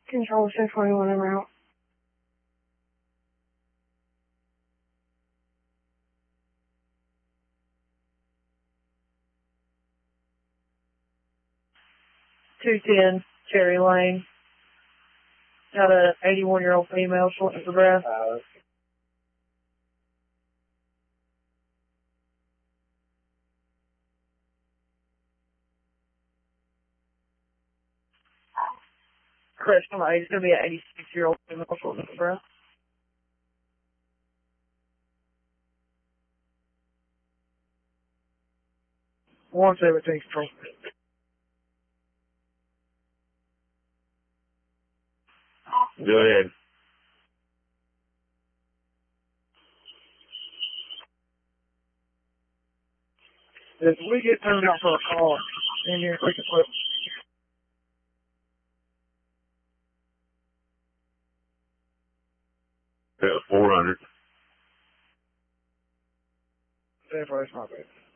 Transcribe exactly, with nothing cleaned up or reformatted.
Control shift twenty-one en route. two ten Cherry Lane. Got a eighty-one year old female shortness of breath. Uh, Correction, like, it's going to be an eighty-six year old female shortness of breath. one seventeen control. Go ahead. If we get turned out for a call in here, we can put Yeah, four hundred. separation, my bad.